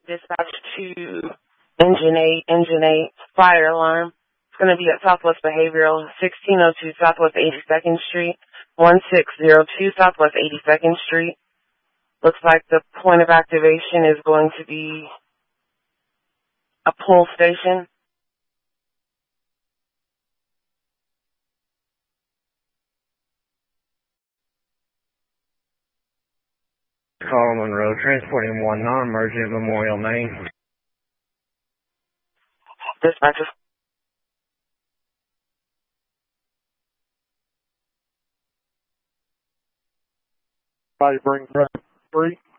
Dispatch to Engine 8, fire alarm. It's going to be at Southwest Behavioral, 1602 Southwest 82nd Street, 1602 Southwest 82nd Street. Looks like the point of activation is going to be a pull station. Carl Monroe, transporting one non-emergent Memorial Main. Dispatch is Bring 3.